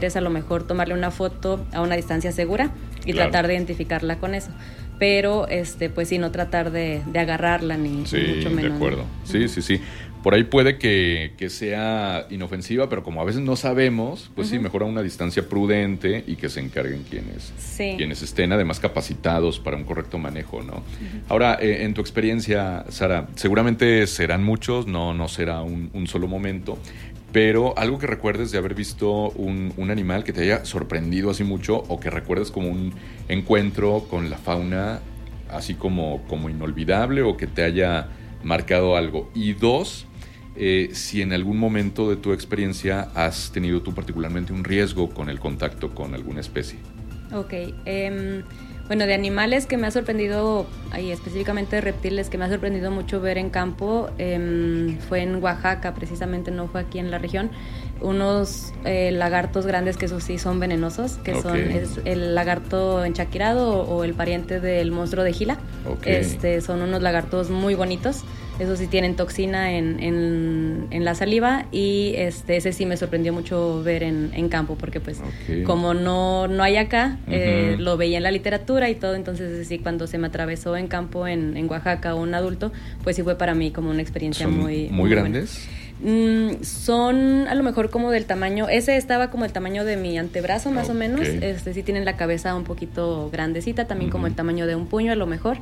es a lo mejor tomarle una foto a una distancia segura y Claro. tratar de identificarla con eso. Pero pues sí, no tratar de agarrarla ni Sí, mucho menos. de acuerdo. ¿no? Sí. Por ahí puede que sea inofensiva, pero como a veces no sabemos, pues sí, mejor a una distancia prudente y que se encarguen quienes estén además capacitados para un correcto manejo, ¿no? Ahora, en tu experiencia, Sara, seguramente serán muchos, no será un solo momento, pero algo que recuerdes de haber visto un animal que te haya sorprendido así mucho, o que recuerdes como un encuentro con la fauna así como inolvidable, o que te haya marcado algo. Y dos, si en algún momento de tu experiencia has tenido tú particularmente un riesgo con el contacto con alguna especie. Ok, bueno, de animales que me ha sorprendido, específicamente de reptiles que me ha sorprendido mucho ver en campo, fue en Oaxaca, precisamente, no fue aquí en la región, unos lagartos grandes que esos sí son venenosos, que es el lagarto enchaquirado o el pariente del monstruo de Gila. Son unos lagartos muy bonitos. Esos sí tienen toxina en la saliva, y ese sí me sorprendió mucho ver en campo, porque pues como no hay acá, lo veía en la literatura y todo. Entonces sí, cuando se me atravesó en campo en Oaxaca un adulto, pues sí fue para mí como una experiencia muy grandes. Son a lo mejor como del tamaño, ese estaba como el tamaño de mi antebrazo más o menos. Sí tienen la cabeza un poquito grandecita, también como el tamaño de un puño a lo mejor.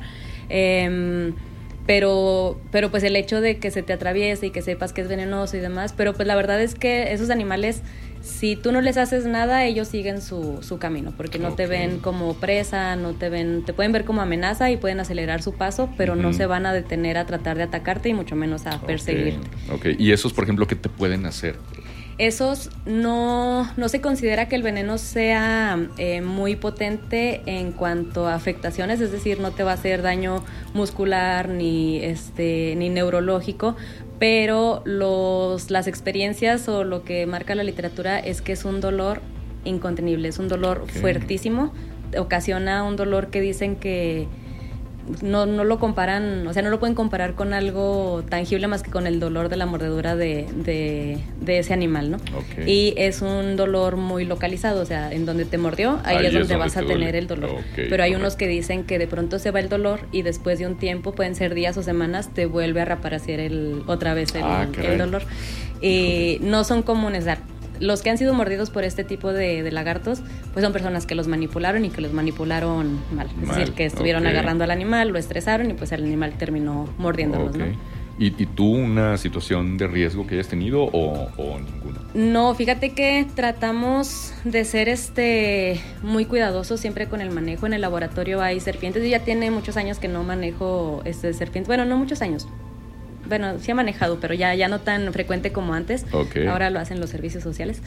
Pero pues el hecho de que se te atraviese y que sepas que es venenoso y demás, pero pues la verdad es que esos animales, si tú no les haces nada, ellos siguen su camino, porque no te ven como presa, te pueden ver como amenaza y pueden acelerar su paso, pero no se van a detener a tratar de atacarte y mucho menos a perseguirte. ¿Y esos, por ejemplo, qué te pueden hacer? Esos no se considera que el veneno sea muy potente en cuanto a afectaciones, es decir, no te va a hacer daño muscular ni neurológico, pero las experiencias o lo que marca la literatura es que es un dolor incontenible, es un dolor fuertísimo, ocasiona un dolor que dicen que no lo comparan, o sea, no lo pueden comparar con algo tangible más que con el dolor de la mordedura de ese animal, ¿no? Y es un dolor muy localizado, o sea, en donde te mordió, ahí es donde vas a tener el dolor. Pero hay unos que dicen que de pronto se va el dolor y después de un tiempo, pueden ser días o semanas, te vuelve a reaparecer otra vez el dolor. Y no son comunes. Los que han sido mordidos por este tipo de lagartos, pues son personas que los manipularon y que los manipularon mal. Es decir, que estuvieron agarrando al animal, lo estresaron y pues el animal terminó mordiéndolos, ¿no? ¿Y tú una situación de riesgo que hayas tenido o ninguna? No, fíjate que tratamos de ser muy cuidadosos siempre con el manejo. En el laboratorio hay serpientes. Yo ya tiene muchos años que no manejo serpientes. Bueno, no muchos años. Bueno, sí ha manejado, pero ya no tan frecuente como antes. Ahora lo hacen los servicios sociales.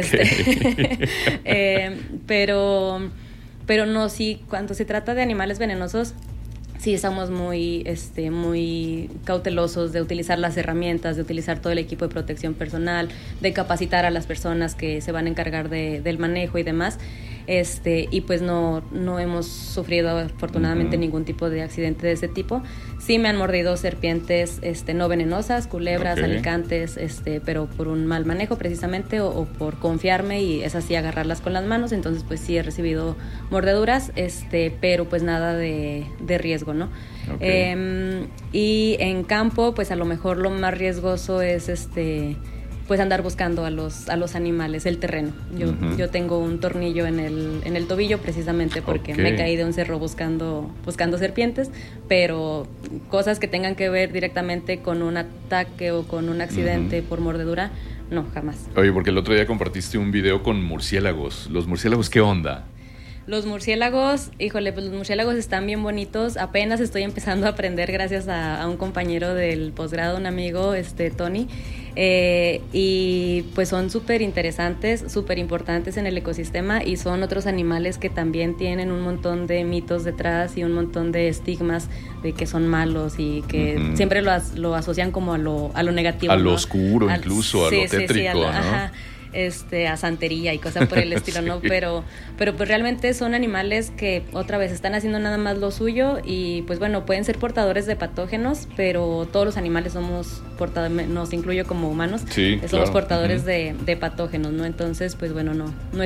Pero no, sí, cuando se trata de animales venenosos, sí estamos muy cautelosos de utilizar las herramientas, de utilizar todo el equipo de protección personal, de capacitar a las personas que se van a encargar del manejo y demás. Y pues no hemos sufrido afortunadamente ningún tipo de accidente de ese tipo. Sí me han mordido serpientes no venenosas, culebras, alicantes, pero por un mal manejo precisamente o por confiarme y es así agarrarlas con las manos. Entonces pues sí he recibido mordeduras, pero pues nada de riesgo, ¿no? Y en campo pues a lo mejor lo más riesgoso es pues andar buscando a los animales, el terreno. Yo tengo un tornillo en el tobillo precisamente porque me caí de un cerro buscando serpientes, pero cosas que tengan que ver directamente con un ataque o con un accidente por mordedura, no, jamás. Oye, porque el otro día compartiste un video con murciélagos. ¿Los murciélagos qué onda? Los murciélagos, híjole, pues los murciélagos están bien bonitos. Apenas estoy empezando a aprender gracias a un compañero del posgrado, un amigo, Tony. Y pues son súper interesantes, súper importantes en el ecosistema y son otros animales que también tienen un montón de mitos detrás y un montón de estigmas de que son malos y que siempre lo asocian como a lo negativo. A lo oscuro, incluso, a lo tétrico, ¿no? Ajá. a santería y cosas por el estilo, ¿no? Pero pues realmente son animales que otra vez están haciendo nada más lo suyo y pues bueno, pueden ser portadores de patógenos, pero todos los animales somos portadores, nos incluyo como humanos, somos portadores de patógenos, ¿no? Entonces, pues bueno, no